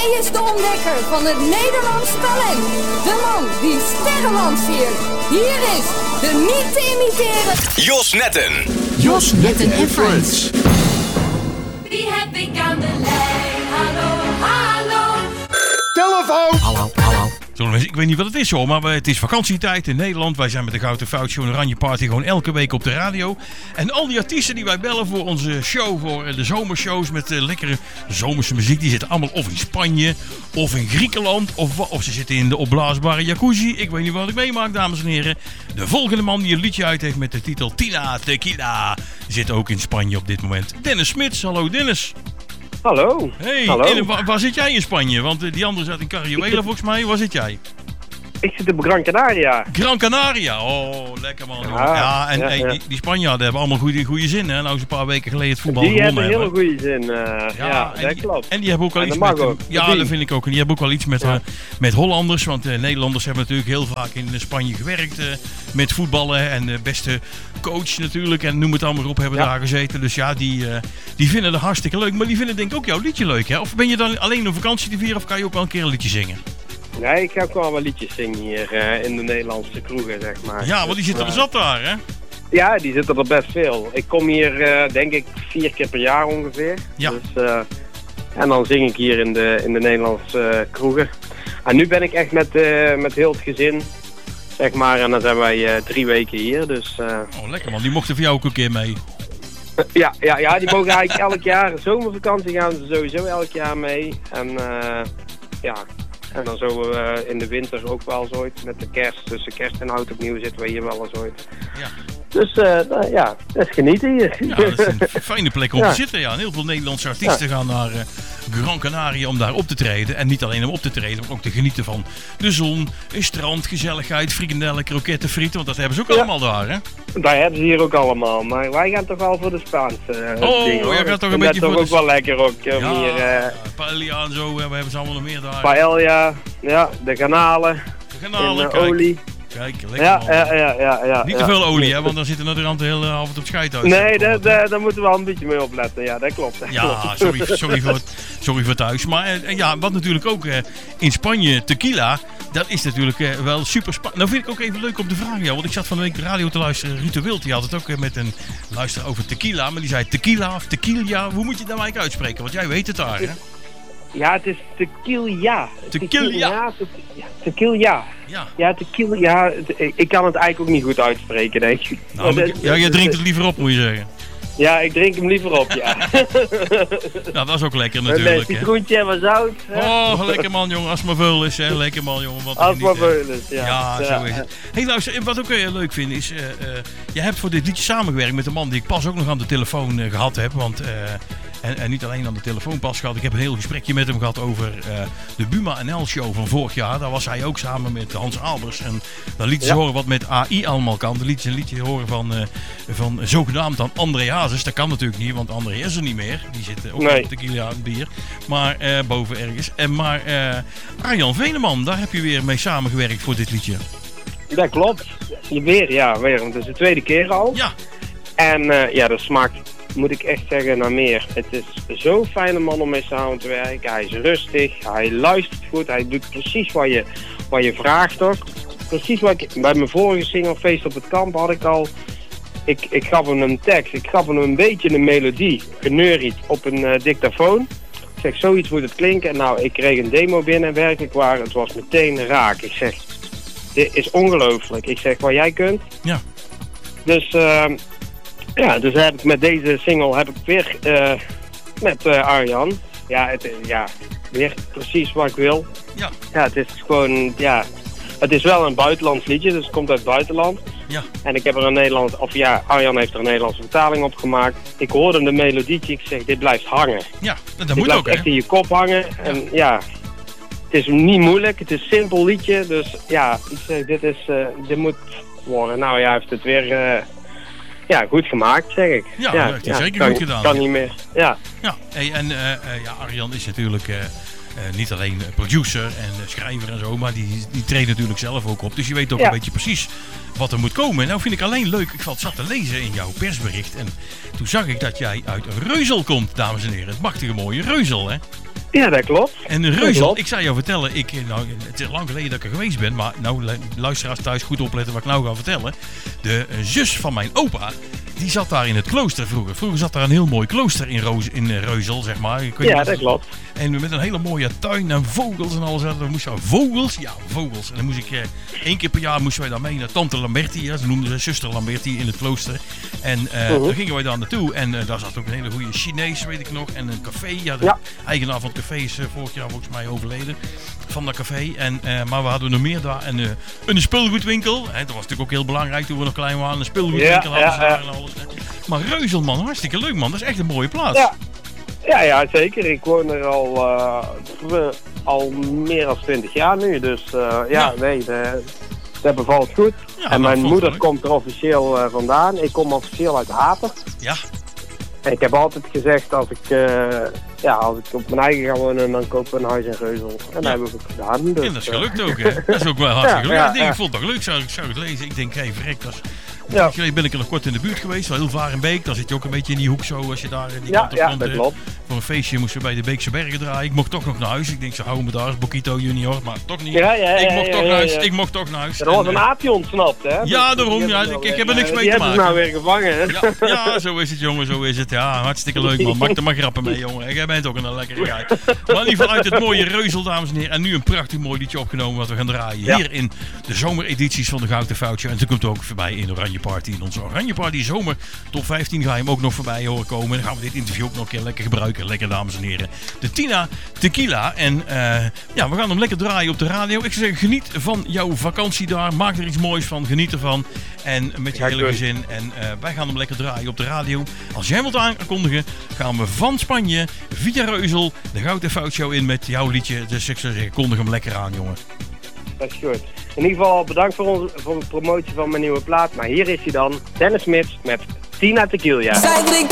Hij is de ontdekker van het Nederlands talent. De man die sterren lanceert. Hier is de niet te imiteren Jos Netten. Jos Netten en Friends. Wie heb ik aan de lijn? Hallo, hallo. Telefoon! Hallo. Ik weet niet wat het is hoor, maar het is vakantietijd in Nederland. Wij zijn met de Gouden Fout Show en Oranje Party gewoon elke week op de radio. En al die artiesten die wij bellen voor onze show, voor de zomershows met lekkere zomerse muziek, die zitten allemaal of in Spanje, of in Griekenland, of ze zitten in de opblaasbare jacuzzi. Ik weet niet wat ik meemaak, dames en heren. De volgende man die een liedje uit heeft met de titel Tina Tequila zit ook in Spanje op dit moment. Dennis Smits, hallo Dennis. Hallo. Hey, hallo. Waar zit jij in Spanje? Want die andere zat in Carrijuela volgens mij. Waar zit jij? Ik zit op Gran Canaria. Gran Canaria, oh lekker man. Ja, die Spanjaarden hebben allemaal goede zin hè. Nou is een paar weken geleden het voetbal die gewonnen hebben een hele goede zin. Dat klopt. En die hebben ook wel iets met... ook. Ja, dat vind ik ook. En die hebben ook wel iets met Hollanders. Want Nederlanders hebben natuurlijk heel vaak in Spanje gewerkt met voetballen. En de beste coach natuurlijk. En noem het allemaal op, hebben daar gezeten. Dus ja, die vinden het hartstikke leuk. Maar die vinden denk ik ook jouw liedje leuk hè. Of ben je dan alleen een vakantie te vieren of kan je ook wel een keer een liedje zingen? Nee, ik ga ook wel liedjes zingen hier in de Nederlandse kroegen, zeg maar. Ja, want die zitten er zat daar, hè? Ja, die zitten er best veel. Ik kom hier, denk ik, 4 keer per jaar ongeveer. Ja. Dus, en dan zing ik hier in de Nederlandse kroegen. En nu ben ik echt met heel het gezin, zeg maar. En dan zijn wij 3 weken hier, dus... Oh, lekker man. Die mochten voor jou ook een keer mee. Ja, die mogen eigenlijk elk jaar. Zomervakantie gaan ze sowieso elk jaar mee. En en dan zo in de winter ook wel eens ooit. Met de kerst, tussen kerst en oud opnieuw zitten we hier wel eens ooit. Ja. Dus dat is genieten hier. Ja, dat is een fijne plek om te zitten. Ja. En heel veel Nederlandse artiesten gaan naar Gran Canaria om daar op te treden. En niet alleen om op te treden, maar ook te genieten van de zon, een strand, gezelligheid, frikandellen, kroketten, frieten. Want dat hebben ze ook allemaal daar, hè? Dat hebben ze hier ook allemaal. Maar wij gaan toch wel voor de Spaanse dingen, hoor. Jij gaat toch een beetje voor ook wel lekker ook. Hier, paella en zo, we hebben ze allemaal nog meer daar. Paella, ja, de garnalen. De garnalen, kijk. Olie. Kijk, lekker ja. Niet te veel olie, hè, want dan zitten er de hele avond op schijt uit. Nee, daar moeten we wel een beetje mee opletten. Ja, dat klopt. Ja, sorry voor thuis. Maar wat natuurlijk ook in Spanje, tequila, dat is natuurlijk wel super spannend. Nou vind ik ook even leuk om te vragen, want ik zat van de week de radio te luisteren. Rita Wild, die had het ook met een luister over tequila, maar die zei tequila of tequila. Hoe moet je het nou eigenlijk uitspreken? Want jij weet het daar, hè? Ja, het is tequila. Tequila? Tequila. Ja. Ja, tequila. Ja, ik kan het eigenlijk ook niet goed uitspreken, denk ik. Nou, jij drinkt het liever op, moet je zeggen. Ja, ik drink hem liever op, ja. Nou, dat is ook lekker natuurlijk. Met citroentje en wat zout. Oh, lekker man, jongen. Als het maar veul is, hè. Lekker man, jongen. Als het maar veul is, ja. Ja, zo is het. Hé, luister, wat ook heel leuk vind is... je hebt voor dit liedje samengewerkt met een man die ik pas ook nog aan de telefoon gehad heb. Want... En niet alleen aan de telefoon pas gehad. Ik heb een heel gesprekje met hem gehad over de Buma NL show van vorig jaar. Daar was hij ook samen met Hans Albers. En dan liet ze horen wat met AI allemaal kan. Dan liet ze een liedje horen van zogenaamd dan André Hazes. Dat kan natuurlijk niet, want André is er niet meer. Die zit ook op tequila en bier. Maar boven ergens. Maar Arjan Veneman, daar heb je weer mee samengewerkt voor dit liedje. Dat klopt. Weer. Want het is de tweede keer al. Ja. En dat smaakt... moet ik echt zeggen, naar meer. Het is zo'n fijne man om mee samen te werken. Hij is rustig, hij luistert goed, hij doet precies wat je vraagt ook. Precies wat ik bij mijn vorige single Feest op het Kamp had ik al. Ik gaf hem een tekst, ik gaf hem een beetje een melodie, geneuried op een dictafoon. Ik zeg, zoiets moet het klinken. En nou, ik kreeg een demo binnen, werkelijk waar, het was meteen raak. Ik zeg, dit is ongelooflijk. Ik zeg, wat jij kunt. Ja. Dus... dus heb ik met deze single heb ik weer met Arjan. Weer precies wat ik wil. Ja. Ja, het is gewoon, het is wel een buitenlands liedje, dus het komt uit het buitenland. Ja. En ik heb er Arjan heeft er een Nederlandse vertaling op gemaakt. Ik hoorde de melodietje, ik zeg, dit blijft hangen. Ja, dat dit moet blijft ook, hè? echt in je kop hangen. En het is niet moeilijk, het is een simpel liedje, dus ik zeg, dit moet worden. Nou ja, hij heeft het weer... goed gemaakt, zeg ik. Ja, dat heeft hij zeker goed gedaan. Kan niet meer, ja. Hey, en Arjan is natuurlijk niet alleen producer en schrijver en zo, maar die treedt natuurlijk zelf ook op. Dus je weet ook een beetje precies wat er moet komen. Nou vind ik alleen leuk, ik zat te lezen in jouw persbericht en toen zag ik dat jij uit Reuzel komt, dames en heren. Het machtige mooie Reuzel, hè? Ja, dat klopt. En Reuzel, ik zou jou vertellen, het is lang geleden dat ik er geweest ben, maar luisteraars thuis goed opletten wat ik nou ga vertellen. De zus van mijn opa, die zat daar in het klooster vroeger. Vroeger zat daar een heel mooi klooster in Reuzel, zeg maar. Ja, dat klopt. En met een hele mooie tuin en vogels en alles. We moesten vogels. Ja, vogels. En dan moest ik 1 keer per jaar moesten wij daar mee naar Tante Lamberti. Ja, ze noemden ze zuster Lamberti in het klooster. En daar gingen wij daar naartoe. En daar zat ook een hele goede Chinees, weet ik nog. En een café. Ja, de eigenaar van het café is vorig jaar volgens mij overleden. Van dat café. Maar we hadden nog meer daar. En een speelgoedwinkel. En dat was natuurlijk ook heel belangrijk toen we nog klein waren. Een speelgoedwinkel hadden ze daar en alles. Maar Reuzel, man, hartstikke leuk, man. Dat is echt een mooie plaats. Ja, zeker. Ik woon er al meer dan 20 jaar nu. Dus dat bevalt goed. Ja, en mijn moeder komt er officieel vandaan. Ik kom officieel uit Hater. Ja. En ik heb altijd gezegd, als ik op mijn eigen ga wonen, dan koop ik een huis in Reuzel. En dat hebben we ook gedaan. Dus, en dat is gelukt ook, hè? Dat is ook wel hartstikke leuk. Ik vond het toch leuk, zou ik het lezen. Ik denk, verrek, dat is... Geleden ben ik er nog kort in de buurt geweest, wel heel Varenbeek. Dan zit je ook een beetje in die hoek zo, als je daar die kant op komt. Dat klopt. Voor een feestje moesten we bij de Beekse Bergen draaien. Ik mocht toch nog naar huis. Ik denk, ze houden me daar als Bokito junior, maar toch niet. Ik mocht toch naar huis. Er was een aapje ontsnapt, hè? Ja, daarom. Ik heb er niks mee te maken. Die hebben ze nou weer gevangen, hè? Ja, zo is het, jongen, zo is het. Ja, hartstikke leuk, man. Maak er maar grappen mee, jongen. Jij bent ook een lekkere guy. Maar in ieder geval uit het mooie Reuzel, dames en heren. En nu een prachtig mooi liedje opgenomen wat we gaan draaien. Hier in de zomeredities van de Gouden Foutje. En toen komt het ook voorbij in Oranje Party, in onze Oranje Party zomer top 15 ga je hem ook nog voorbij horen komen. En dan gaan we dit interview ook nog een keer lekker gebruiken. Lekker, dames en heren. De Tina Tequila. En we gaan hem lekker draaien op de radio. Ik zou zeggen, geniet van jouw vakantie daar. Maak er iets moois van. Geniet ervan. En met je hele gezin. En wij gaan hem lekker draaien op de radio. Als jij wilt aankondigen, gaan we van Spanje via Reuzel de Gouden Foutshow in met jouw liedje. Dus ik zou zeggen, kondig hem lekker aan, jongen. Dat is goed. In ieder geval bedankt voor de promotie van mijn nieuwe plaat. Maar hier is hij dan, Dennis Smits met Tina Tequila. Zij drinkt